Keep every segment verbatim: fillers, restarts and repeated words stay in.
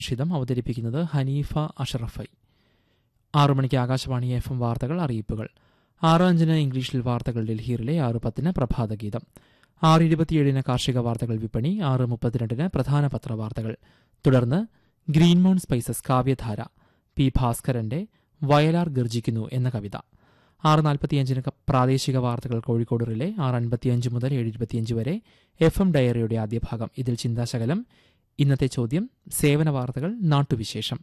ഷിതം അവതരിപ്പിക്കുന്നത് ഹനീഫ അഷറഫൈ. ആറു മണിക്ക് ആകാശവാണി എഫ് എം വാർത്തകൾ, അറിയിപ്പുകൾ. ആറ് അഞ്ചിന് ഇംഗ്ലീഷിൽ വാർത്തകൾ ഡൽഹിയിലെ, ആറ് പത്തിന് പ്രഭാതഗീതം. ആറ് ഇരുപത്തിയേഴിന് കാർഷിക വാർത്തകൾ വിപണി, ആറ് മുപ്പത്തിരണ്ടിന് പ്രധാന പത്രവാർത്തകൾ. തുടർന്ന് ഗ്രീൻമോൺ സ്പൈസസ് കാവ്യധാര, പി ഭാസ്കരന്റെ വയലാർ ഗർജിക്കുന്നു എന്ന കവിത. ആറ് നാൽപ്പത്തിയഞ്ചിന് പ്രാദേശിക വാർത്തകൾ കോഴിക്കോട് റിലേ. ആറ് അൻപത്തിയഞ്ച് മുതൽ ഏഴ് ഇരുപത്തിയഞ്ച് വരെ എഫ് എം ഡയറിയുടെ ആദ്യ ഭാഗം. ഇതിൽ ചിന്താശകലം, ഇന്നത്തെ ചോദ്യം, സേവന വാർത്തകൾ, നാട്ടുവിശേഷം.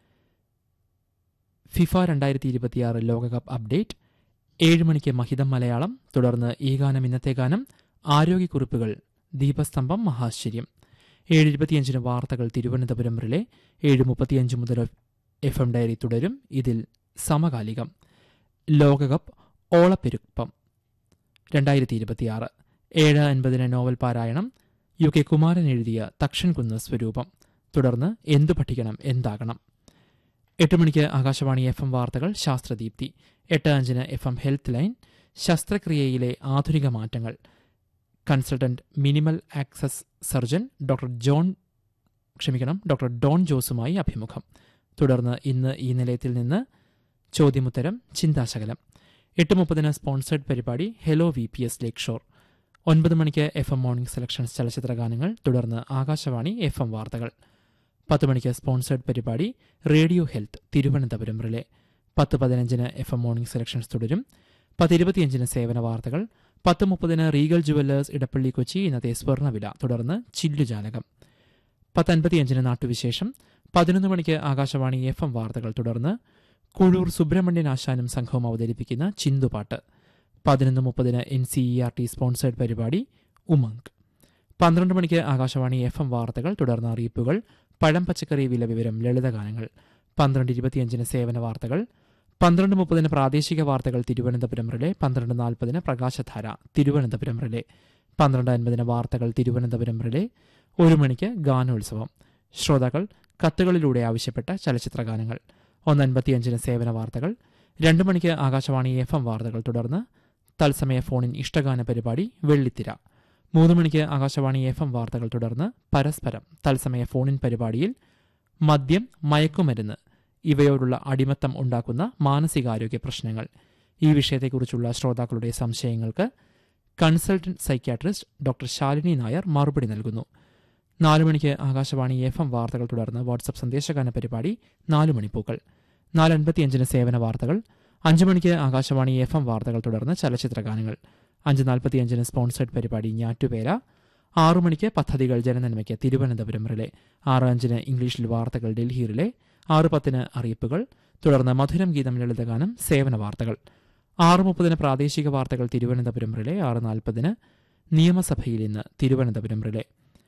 ഫിഫ രണ്ടായിരത്തി ഇരുപത്തിയാറ് ലോകകപ്പ് അപ്ഡേറ്റ്. ഏഴ് മണിക്ക് മഹിതം മലയാളം. തുടർന്ന് ഈ ഗാനം ഇന്നത്തെ ഗാനം, ആരോഗ്യക്കുറിപ്പുകൾ, ദീപസ്തംഭം, മഹാശ്ചര്യം. ഏഴ് ഇരുപത്തിയഞ്ചിന് വാർത്തകൾ തിരുവനന്തപുരം റിലേ. ഏഴ് മുപ്പത്തിയഞ്ച് മുതൽ എഫ് എം ഡയറി തുടരും. ഇതിൽ സമകാലികം, ലോകകപ്പ് ഓളപ്പെരുപ്പം രണ്ടായിരത്തി ഇരുപത്തിയാറ്. ഏഴ് അൻപതിന് നോവൽ പാരായണം, യു കെ കുമാരൻ എഴുതിയ തക്ഷൻ കുന്ന് സ്വരൂപം. തുടർന്ന് എന്തു പഠിക്കണം എന്താകണം. എട്ട് മണിക്ക് ആകാശവാണി എഫ് എം വാർത്തകൾ, ശാസ്ത്രദീപ്തി. എട്ട് അഞ്ചിന് എഫ് എം ഹെൽത്ത് ലൈൻ, ശസ്ത്രക്രിയയിലെ ആധുനിക മാറ്റങ്ങൾ. Consultant minimal access surgeon doctor John ക്ഷമിക്കണം ഡോക്ടർ ഡോൺ ജോസുമായി അഭിമുഖം. തുടർന്ന് ഇന്ന് ഈ നിലയത്തിൽ നിന്ന് ചോദ്യമുത്തരം, ചിന്താശകലം. എട്ട് മുപ്പതിന് സ്പോൺസേഡ് പരിപാടി ഹെലോ വി പി എസ് ലേക്ക് ഷോർ. ഒൻപത് മണിക്ക് എഫ് എം മോർണിംഗ് സെലക്ഷൻസ് ചലച്ചിത്ര ഗാനങ്ങൾ. തുടർന്ന് ആകാശവാണി എഫ് എം വാർത്തകൾ. പത്ത് മണിക്ക് സ്പോൺസേഡ് പരിപാടി റേഡിയോ ഹെൽത്ത് തിരുവനന്തപുരം റിലേ. പത്ത് പതിനഞ്ചിന് എഫ് എം മോർണിംഗ് സെലക്ഷൻസ് തുടരും. പത്ത് ഇരുപത്തിയഞ്ചിന് സേവന വാർത്തകൾ. പത്ത് മുപ്പതിന് റീഗൽ ജുവല്ലേഴ്സ് ഇടപ്പള്ളി കൊച്ചി, ഇന്നത്തെ സ്വർണ്ണവില. തുടർന്ന് ചില്ലുജാലകം. പത്ത് അൻപത്തിയഞ്ചിന് നാട്ടുവിശേഷം. പതിനൊന്ന് മണിക്ക് ആകാശവാണി എഫ് എം വാർത്തകൾ. തുടർന്ന് കുഴൂർ സുബ്രഹ്മണ്യൻ ആശാനും സംഘവും അവതരിപ്പിക്കുന്ന ചിന്തുപാട്ട്. പതിനൊന്ന് മുപ്പതിന് N C E R T sponsored പരിപാടി ഉമംഗ്. പന്ത്രണ്ട് മണിക്ക് ആകാശവാണി എഫ് എം വാർത്തകൾ. തുടർന്ന് അറിയിപ്പുകൾ, പഴം പച്ചക്കറി വില വിവരം, ലളിതഗാനങ്ങൾ. പന്ത്രണ്ട് ഇരുപത്തിയഞ്ചിന് സേവന വാർത്തകൾ. പന്ത്രണ്ട് മുപ്പതിന് പ്രാദേശിക വാർത്തകൾ തിരുവനന്തപുരം റിലേ. പന്ത്രണ്ട് നാൽപ്പതിന് പ്രകാശധാര തിരുവനന്തപുരം റിലേ. പന്ത്രണ്ട് അൻപതിന് വാർത്തകൾ തിരുവനന്തപുരം റിലേ. ഒരു മണിക്ക് ഗാനോത്സവം. ശ്രോതാക്കൾ കത്തുകളിലൂടെ ആവശ്യപ്പെട്ട ചലച്ചിത്ര ഗാനങ്ങൾ. ഒന്ന് അൻപത്തിയഞ്ചിന് സേവന വാർത്തകൾ. രണ്ട് മണിക്ക് ആകാശവാണി എഫ് എം വാർത്തകൾ. തുടർന്ന് തത്സമയ ഫോണിൻ ഇഷ്ടഗാന പരിപാടി വെള്ളിത്തിര. മൂന്ന് മണിക്ക് ആകാശവാണി എഫ് എം വാർത്തകൾ. തുടർന്ന് പരസ്പരം തത്സമയ ഫോണിൻ പരിപാടിയിൽ മദ്യം, മയക്കുമരുന്ന് ഇവയോടുള്ള അടിമത്തം ഉണ്ടാക്കുന്ന മാനസികാരോഗ്യ പ്രശ്നങ്ങൾ, ഈ വിഷയത്തെക്കുറിച്ചുള്ള ശ്രോതാക്കളുടെ സംശയങ്ങൾക്ക് consultant psychiatrist doctor Shalini Nair മറുപടി നൽകുന്നു. നാലു മണിക്ക് ആകാശവാണി എഫ് എം വാർത്തകൾ. തുടർന്ന് വാട്സ്ആപ്പ് സന്ദേശഗാന പരിപാടി നാലു മണിപ്പൂക്കൾ. നാല് അൻപത്തിയഞ്ചിന് സേവന വാർത്തകൾ. അഞ്ചു മണിക്ക് ആകാശവാണി എഫ് എം വാർത്തകൾ. തുടർന്ന് ചലച്ചിത്ര ഗാനങ്ങൾ. അഞ്ച് നാൽപ്പത്തിയഞ്ചിന് സ്പോൺസേഡ് പരിപാടി ഞാറ്റുപേര. ആറു മണിക്ക് പദ്ധതികൾ ജനനന്മയ്ക്ക് തിരുവനന്തപുരം റിലേ. ആറ് അഞ്ചിന് ഇംഗ്ലീഷിൽ വാർത്തകൾ ഡൽഹി റിലേ. ആറ് പത്തിന് അറിയിപ്പുകൾ. തുടർന്ന് മധുരം ഗീതം, ലളിതഗാനം, സേവന വാർത്തകൾ. ആറ് മുപ്പതിന് പ്രാദേശിക വാർത്തകൾ തിരുവനന്തപുരം റിലേ. ആറ് നാൽപ്പതിന് നിയമസഭയിൽ ഇന്ന് തിരുവനന്തപുരം റിലേ.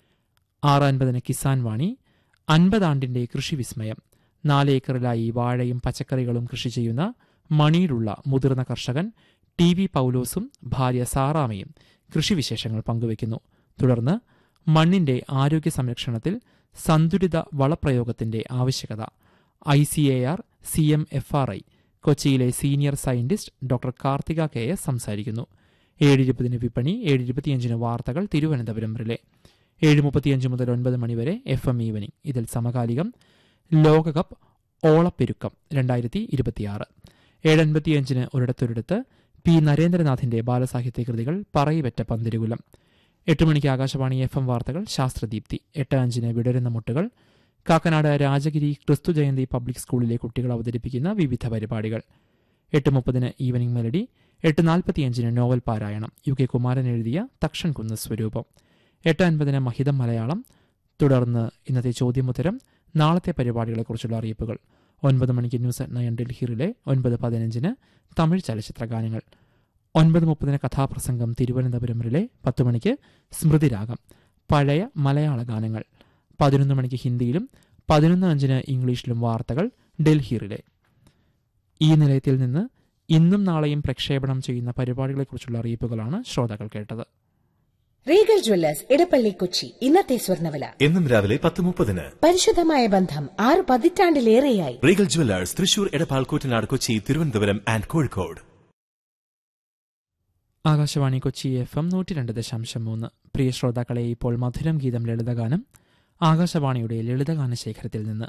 ആറ് അൻപതിന് കിസാൻ വാണി, അൻപതാണ്ടിന്റെ കൃഷി വിസ്മയം. നാല് ഏക്കറിലായി വാഴയും പച്ചക്കറികളും കൃഷി ചെയ്യുന്ന മണിയിലുള്ള മുതിർന്ന കർഷകൻ ടി വി പൗലോസും ഭാര്യ സാറാമയും കൃഷിവിശേഷങ്ങൾ പങ്കുവയ്ക്കുന്നു. തുടർന്ന് മണ്ണിന്റെ ആരോഗ്യ സംരക്ഷണത്തിൽ സന്തുലിത വളപ്രയോഗത്തിന്റെ ആവശ്യകത. I C A R C M F R I കൊച്ചിയിലെ senior scientist doctor Karthika K S സംസാരിക്കുന്നു. ഏഴ് ഇരുപതിന് വിപണി. ഏഴ് ഇരുപത്തിയഞ്ചിന് വാർത്തകൾ തിരുവനന്തപുരം റിലേ. ഏഴ് മുപ്പത്തിയഞ്ച് മുതൽ ഒൻപത് മണിവരെ എഫ് എം ഈവനിംഗ്. ഇതിൽ സമകാലികം, ലോകകപ്പ് ഓളപ്പെരുക്കം രണ്ടായിരത്തി ഇരുപത്തിയാറ്. ഏഴ് അൻപത്തിയഞ്ചിന് ഒരിടത്തൊരിടത്ത് പി നരേന്ദ്രനാഥിന്റെ ബാലസാഹിത്യ കൃതികൾ, പറയിവെറ്റ പന്തിരുകുലം. എട്ട് മണിക്ക് ആകാശവാണി എഫ് എം വാർത്തകൾ, ശാസ്ത്രദീപ്തി. എട്ട് അഞ്ചിന് വിടരുന്ന മുട്ടുകൾ. കാക്കനാട് രാജഗിരി ക്രിസ്തു ജയന്തി പബ്ലിക് സ്കൂളിലെ കുട്ടികൾ അവതരിപ്പിക്കുന്ന വിവിധ പരിപാടികൾ. എട്ട് മുപ്പതിന് ഈവനിംഗ് മെലഡി. എട്ട് നാൽപ്പത്തിയഞ്ചിന് നോവൽ പാരായണം, യു കെ കുമാരൻ എഴുതിയ തക്ഷൻ കുന്ന് സ്വരൂപം. എട്ട് അൻപതിന് മഹിതം മലയാളം. തുടർന്ന് ഇന്നത്തെ ചോദ്യമുത്തരം, നാളത്തെ പരിപാടികളെക്കുറിച്ചുള്ള അറിയിപ്പുകൾ. ഒൻപത് മണിക്ക് news at nine Delhi relay. ഒൻപത് പതിനഞ്ചിന് തമിഴ് ചലച്ചിത്ര ഗാനങ്ങൾ. ഒൻപത് മുപ്പതിന് കഥാപ്രസംഗം തിരുവനന്തപുരം റിലേ. പത്ത് മണിക്ക് സ്മൃതിരാഗം, പഴയ മലയാള ഗാനങ്ങൾ. പതിനൊന്ന് മണിക്ക് ഹിന്ദിയിലും പതിനൊന്ന് അഞ്ചിന് ഇംഗ്ലീഷിലും വാർത്തകൾ ഡൽഹി റിലേ. ഈ നിലയത്തിൽ നിന്ന് ഇന്നും നാളെയും പ്രക്ഷേപണം ചെയ്യുന്ന പരിപാടികളെക്കുറിച്ചുള്ള അറിയിപ്പുകളാണ് ശ്രോതാക്കൾ കേട്ടത്. റീഗൽ ജ്വല്ലേഴ്സ് ഇടപ്പള്ളി കൊച്ചി, ഇന്നത്തെ സ്വർണ്ണവില എന്നും രാവിലെ പത്ത് മുപ്പതിന്. പരിശുദ്ധമായ ബന്ധം ആറ് പതിറ്റാണ്ടിലേറെയായി. Regal Jewellers Thrissur, Edappal, Koottanad, Kochi, Thiruvananthapuram and Kozhikode. Akashvani Kochi F M നൂറ്റി രണ്ട് ദശാംശം മൂന്ന്. പ്രിയ ശ്രോതാക്കളെ, ഇപ്പോൾ മധുരം ഗീതം ലളിതഗാനം. ആകാശവാണിയുടെ ലളിതഗാന ശേഖരത്തിൽ നിന്ന്.